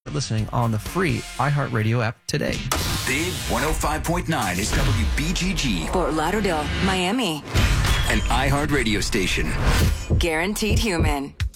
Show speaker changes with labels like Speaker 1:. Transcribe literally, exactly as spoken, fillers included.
Speaker 1: listening on the free iHeartRadio app today.
Speaker 2: Big one oh five point nine is W B G G.
Speaker 3: Fort Lauderdale, Miami.
Speaker 2: An iHeart radio station.
Speaker 3: Guaranteed human.